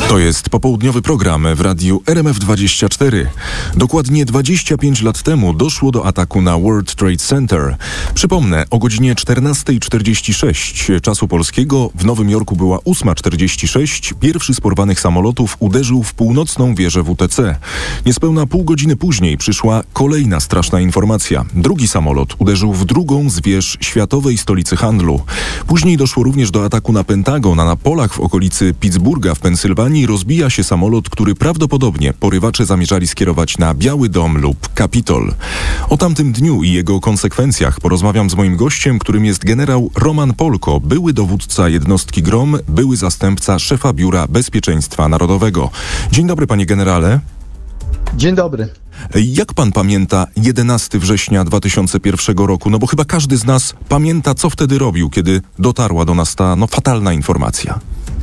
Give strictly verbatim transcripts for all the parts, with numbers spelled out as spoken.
To jest popołudniowy program w radiu R M F dwadzieścia cztery. Dokładnie dwadzieścia pięć lat temu doszło do ataku na World Trade Center. Przypomnę, o godzinie czternasta czterdzieści sześć czasu polskiego w Nowym Jorku była ósma czterdzieści sześć. Pierwszy z porwanych samolotów uderzył w północną wieżę W T C. Niespełna pół godziny później przyszła kolejna straszna informacja. Drugi samolot uderzył w drugą z wież światowej stolicy handlu. Później doszło również do ataku na Pentagon, a na polach w okolicy Pittsburgha w Pensylwanii rozbija się samolot, który prawdopodobnie porywacze zamierzali skierować na Biały Dom lub Kapitol. O tamtym dniu i jego konsekwencjach porozmawiam z moim gościem, którym jest generał Roman Polko, były dowódca jednostki GROM, były zastępca szefa Biura Bezpieczeństwa Narodowego. Dzień dobry, panie generale. Dzień dobry. Jak pan pamięta jedenastego września dwa tysiące pierwszego roku? No bo chyba każdy z nas pamięta, co wtedy robił, kiedy dotarła do nas ta no, fatalna informacja.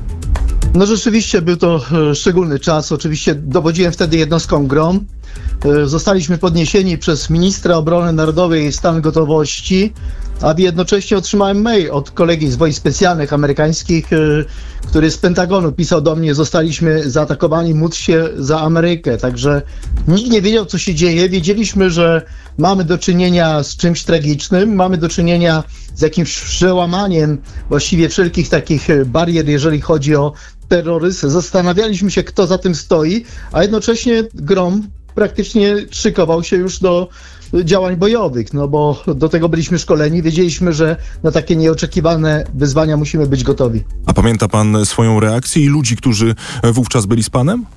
No rzeczywiście był to e, szczególny czas. Oczywiście dowodziłem wtedy jednostką GROM. E, zostaliśmy podniesieni przez ministra obrony narodowej stan gotowości, a jednocześnie otrzymałem mail od kolegi z wojsk specjalnych amerykańskich, e, który z Pentagonu pisał do mnie: zostaliśmy zaatakowani, módl się za Amerykę. Także nikt nie wiedział, co się dzieje. Wiedzieliśmy, że mamy do czynienia z czymś tragicznym, mamy do czynienia z jakimś przełamaniem właściwie wszelkich takich barier, jeżeli chodzi o terroryzm. Zastanawialiśmy się, kto za tym stoi, a jednocześnie GROM praktycznie szykował się już do działań bojowych, no bo do tego byliśmy szkoleni, wiedzieliśmy, że na takie nieoczekiwane wyzwania musimy być gotowi. A pamięta pan swoją reakcję i ludzi, którzy wówczas byli z panem?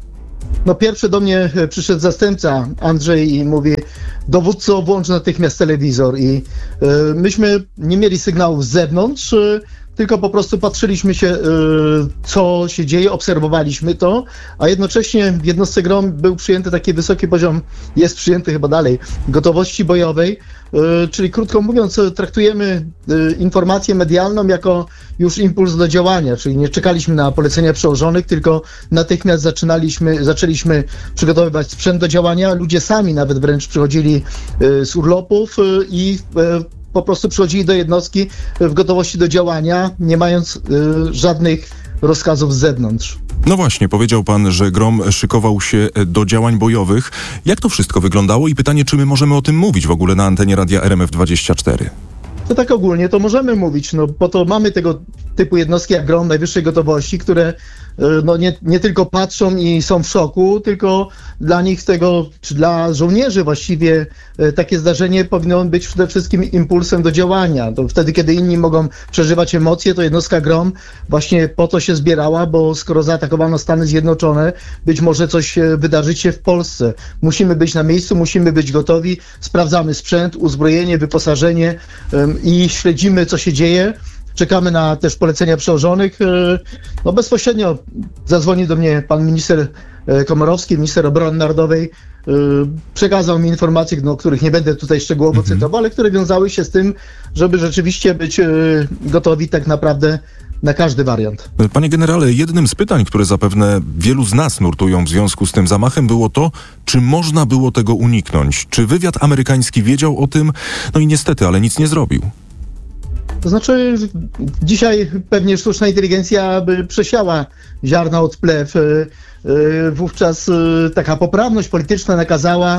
No pierwszy do mnie przyszedł zastępca Andrzej i mówi: dowódco, włącz natychmiast telewizor. I y, myśmy nie mieli sygnałów z zewnątrz, y, tylko po prostu patrzyliśmy się, y, co się dzieje, obserwowaliśmy to, a jednocześnie w jednostce GROM był przyjęty taki wysoki poziom, jest przyjęty chyba dalej, gotowości bojowej, y, czyli krótko mówiąc, traktujemy y, informację medialną jako już impuls do działania, czyli nie czekaliśmy na polecenia przełożonych, tylko natychmiast zaczynaliśmy, zaczęliśmy przygotowywać sprzęt do działania. Ludzie sami nawet wręcz przychodzili y, z urlopów y, i y, po prostu przychodzili do jednostki w gotowości do działania, nie mając y, żadnych rozkazów z zewnątrz. No właśnie, powiedział pan, że GROM szykował się do działań bojowych. Jak to wszystko wyglądało i pytanie, czy my możemy o tym mówić w ogóle na antenie radia R M F dwadzieścia cztery? To tak ogólnie to możemy mówić, no bo to mamy tego typu jednostki jak GROM najwyższej gotowości, które no nie, nie tylko patrzą i są w szoku, tylko dla nich tego, czy dla żołnierzy właściwie takie zdarzenie powinno być przede wszystkim impulsem do działania. To wtedy, kiedy inni mogą przeżywać emocje, to jednostka GROM właśnie po to się zbierała, bo skoro zaatakowano Stany Zjednoczone, być może coś wydarzyć się w Polsce. Musimy być na miejscu, musimy być gotowi, sprawdzamy sprzęt, uzbrojenie, wyposażenie um, i śledzimy, co się dzieje. Czekamy na też polecenia przełożonych. No bezpośrednio zadzwonił do mnie pan minister Komorowski, minister obrony narodowej. Przekazał mi informacje, no, których nie będę tutaj szczegółowo mhm. cytował, ale które wiązały się z tym, żeby rzeczywiście być gotowi tak naprawdę na każdy wariant. Panie generale, jednym z pytań, które zapewne wielu z nas nurtują w związku z tym zamachem, było to, czy można było tego uniknąć? Czy wywiad amerykański wiedział o tym? No i niestety, ale nic nie zrobił. To znaczy, dzisiaj pewnie sztuczna inteligencja by przesiała ziarno od plew. Wówczas taka poprawność polityczna nakazała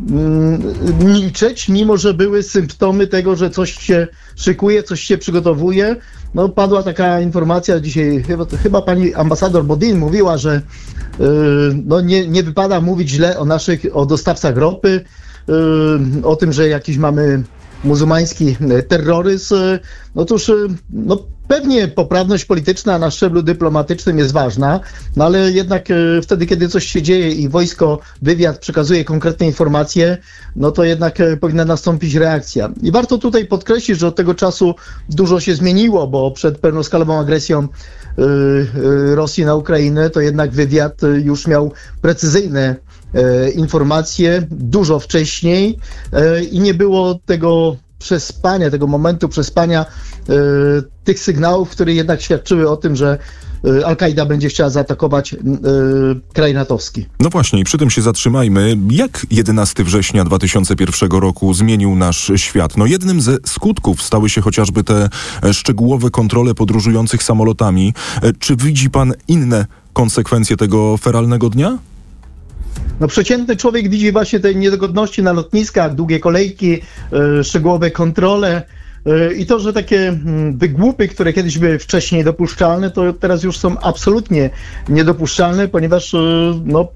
milczeć, mimo że były symptomy tego, że coś się szykuje, coś się przygotowuje. No, padła taka informacja dzisiaj, chyba, chyba pani ambasador Bodin mówiła, że no, nie, nie wypada mówić źle o naszych, o dostawcach ropy, o tym, że jakiś mamy muzułmański terroryzm. No cóż, no pewnie poprawność polityczna na szczeblu dyplomatycznym jest ważna, no ale jednak wtedy, kiedy coś się dzieje i wojsko, wywiad przekazuje konkretne informacje, no to jednak powinna nastąpić reakcja. I warto tutaj podkreślić, że od tego czasu dużo się zmieniło, bo przed pełnoskalową agresją yy, yy, Rosji na Ukrainę to jednak wywiad już miał precyzyjne E, informacje dużo wcześniej e, i nie było tego przespania, tego momentu przespania e, tych sygnałów, które jednak świadczyły o tym, że e, Al-Kaida będzie chciała zaatakować e, kraj natowski. No właśnie, i przy tym się zatrzymajmy. Jak jedenastego września dwa tysiące pierwszego roku zmienił nasz świat? No jednym ze skutków stały się chociażby te szczegółowe kontrole podróżujących samolotami. Czy widzi pan inne konsekwencje tego feralnego dnia? No przeciętny człowiek widzi właśnie te niedogodności na lotniskach, długie kolejki, yy, szczegółowe kontrole. I to, że takie wygłupy, które kiedyś były wcześniej dopuszczalne, to teraz już są absolutnie niedopuszczalne, ponieważ no,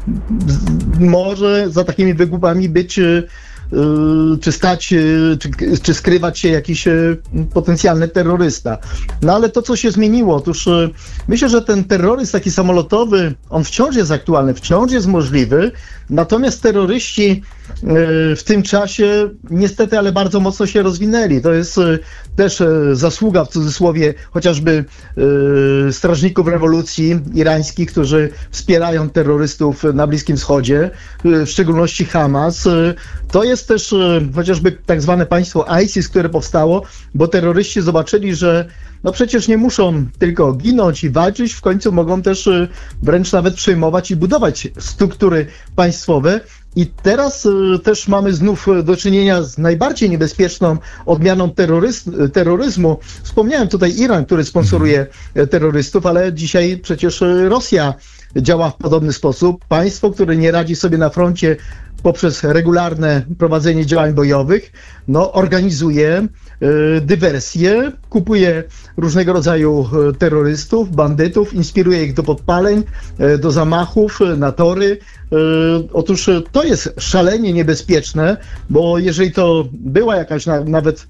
może za takimi wygłupami być czy stać, czy, czy skrywać się jakiś potencjalny terrorysta. No ale to, co się zmieniło, otóż myślę, że ten terroryzm taki samolotowy, on wciąż jest aktualny, wciąż jest możliwy, natomiast terroryści w tym czasie niestety, ale bardzo mocno się rozwinęli. To jest też zasługa, w cudzysłowie, chociażby strażników rewolucji irańskich, którzy wspierają terrorystów na Bliskim Wschodzie, w szczególności Hamas. To jest też chociażby tak zwane państwo ISIS, które powstało, bo terroryści zobaczyli, że no przecież nie muszą tylko ginąć i walczyć, w końcu mogą też wręcz nawet przejmować i budować struktury państwowe. I teraz y, też mamy znów do czynienia z najbardziej niebezpieczną odmianą terroryz- terroryzmu. Wspomniałem tutaj Iran, który sponsoruje terrorystów, ale dzisiaj przecież Rosja działa w podobny sposób. Państwo, które nie radzi sobie na froncie poprzez regularne prowadzenie działań bojowych, no, organizuje y, dywersje, kupuje różnego rodzaju y, terrorystów, bandytów, inspiruje ich do podpaleń, y, do zamachów y, na tory. Y, otóż y, to jest szalenie niebezpieczne, bo jeżeli to była jakaś na, nawet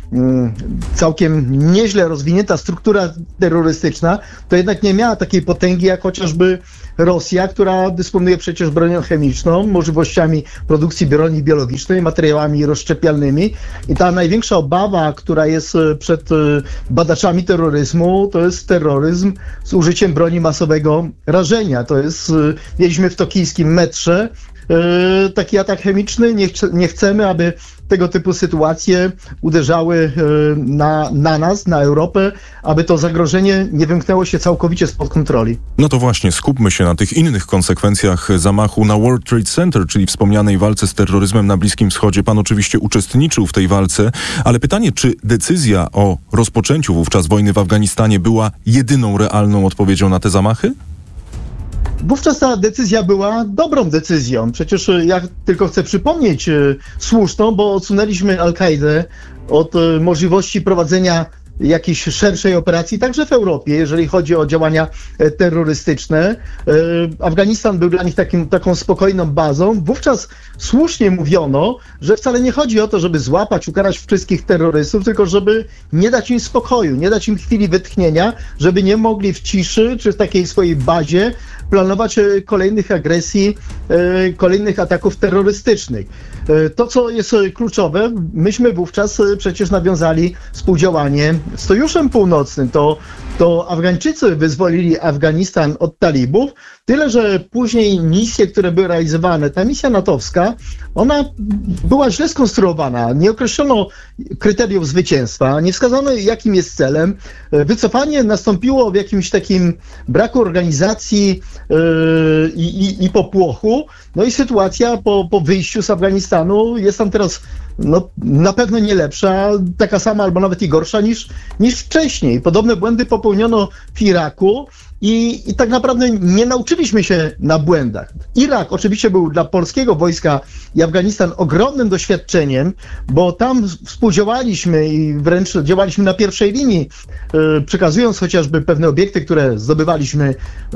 całkiem nieźle rozwinięta struktura terrorystyczna, to jednak nie miała takiej potęgi jak chociażby Rosja, która dysponuje przecież bronią chemiczną, możliwościami produkcji broni biologicznej, materiałami rozszczepialnymi i ta największa obawa, która jest przed badaczami terroryzmu, to jest terroryzm z użyciem broni masowego rażenia. To jest, mieliśmy w tokijskim metrze taki atak chemiczny. Nie, ch- nie chcemy, aby tego typu sytuacje uderzały na, na nas, na Europę, aby to zagrożenie nie wymknęło się całkowicie spod kontroli. No to właśnie, skupmy się na tych innych konsekwencjach zamachu na World Trade Center, czyli wspomnianej walce z terroryzmem na Bliskim Wschodzie. Pan oczywiście uczestniczył w tej walce, ale pytanie, czy decyzja o rozpoczęciu wówczas wojny w Afganistanie była jedyną realną odpowiedzią na te zamachy? Wówczas ta decyzja była dobrą decyzją. Przecież ja tylko chcę przypomnieć słuszną, bo odsunęliśmy Al-Kaidę od możliwości prowadzenia jakiejś szerszej operacji, także w Europie, jeżeli chodzi o działania terrorystyczne. Afganistan był dla nich takim, taką spokojną bazą. Wówczas słusznie mówiono, że wcale nie chodzi o to, żeby złapać, ukarać wszystkich terrorystów, tylko żeby nie dać im spokoju, nie dać im chwili wytchnienia, żeby nie mogli w ciszy czy w takiej swojej bazie planować kolejnych agresji, kolejnych ataków terrorystycznych. To, co jest kluczowe, myśmy wówczas przecież nawiązali współdziałanie z Sojuszem Północnym. To, to Afgańczycy wyzwolili Afganistan od talibów, tyle że później misje, które były realizowane, ta misja natowska, ona była źle skonstruowana. Nie określono kryteriów zwycięstwa, nie wskazano, jakim jest celem. Wycofanie nastąpiło w jakimś takim braku organizacji yy, i, i popłochu. No i sytuacja po, po wyjściu z Afganistanu jest tam teraz no, na pewno nie lepsza, taka sama albo nawet i gorsza niż, niż wcześniej. Podobne błędy popełniono w Iraku i, i tak naprawdę nie nauczyliśmy się na błędach. Irak oczywiście był dla polskiego wojska i Afganistan ogromnym doświadczeniem, bo tam współdziałaliśmy i wręcz działaliśmy na pierwszej linii, yy, przekazując chociażby pewne obiekty, które zdobywaliśmy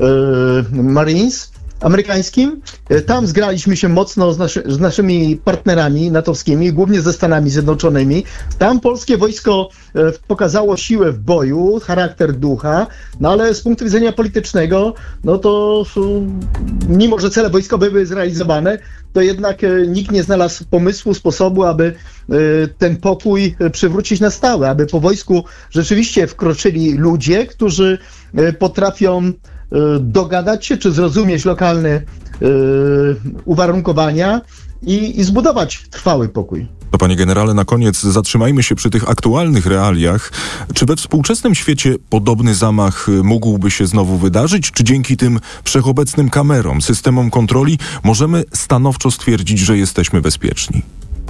yy, Marines amerykańskim. Tam zgraliśmy się mocno z, naszy, z naszymi partnerami natowskimi, głównie ze Stanami Zjednoczonymi. Tam polskie wojsko e, pokazało siłę w boju, charakter ducha, no ale z punktu widzenia politycznego, no to e, mimo, że cele wojskowe były zrealizowane, to jednak e, nikt nie znalazł pomysłu, sposobu, aby e, ten pokój przywrócić na stałe, aby po wojsku rzeczywiście wkroczyli ludzie, którzy e, potrafią dogadać się, czy zrozumieć lokalne yy, uwarunkowania i, i zbudować trwały pokój. To panie generale, na koniec zatrzymajmy się przy tych aktualnych realiach. Czy we współczesnym świecie podobny zamach mógłby się znowu wydarzyć? Czy dzięki tym wszechobecnym kamerom, systemom kontroli możemy stanowczo stwierdzić, że jesteśmy bezpieczni?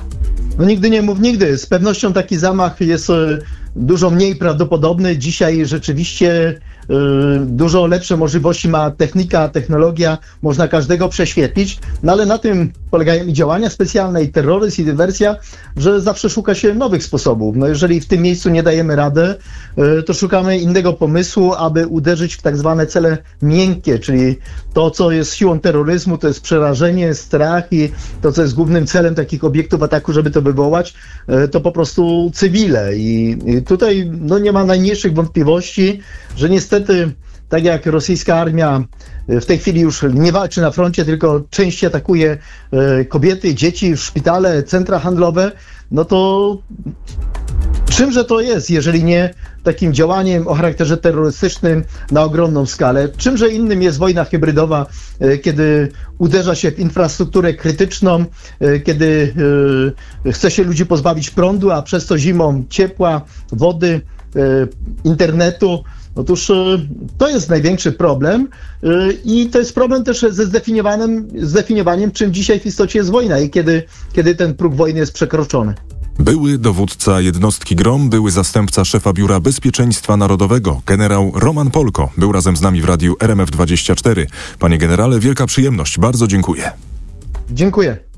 No nigdy nie mów nigdy. Z pewnością taki zamach jest e, dużo mniej prawdopodobny. Dzisiaj rzeczywiście e, dużo lepsze możliwości ma technika, technologia. Można każdego prześwietlić. No ale na tym polegają i działania specjalne, i terroryzm, i dywersja, że zawsze szuka się nowych sposobów. No jeżeli w tym miejscu nie dajemy rady, e, to szukamy innego pomysłu, aby uderzyć w tak zwane cele miękkie, czyli to, co jest siłą terroryzmu, to jest przerażenie, strach i to, co jest głównym celem takich obiektów ataku, żeby to wywołać, to po prostu cywile. I tutaj no, nie ma najmniejszych wątpliwości, że niestety, tak jak rosyjska armia w tej chwili już nie walczy na froncie, tylko częściej atakuje kobiety, dzieci, szpitale, centra handlowe, no to czymże to jest, jeżeli nie takim działaniem o charakterze terrorystycznym na ogromną skalę? Czymże innym jest wojna hybrydowa, kiedy uderza się w infrastrukturę krytyczną, kiedy chce się ludzi pozbawić prądu, a przez to zimą ciepła, wody, internetu? Otóż to jest największy problem i to jest problem też ze zdefiniowaniem, zdefiniowaniem, czym dzisiaj w istocie jest wojna i kiedy, kiedy ten próg wojny jest przekroczony. Były dowódca jednostki GROM, były zastępca szefa Biura Bezpieczeństwa Narodowego, generał Roman Polko. Był razem z nami w radiu R M F dwadzieścia cztery. Panie generale, wielka przyjemność. Bardzo dziękuję. Dziękuję.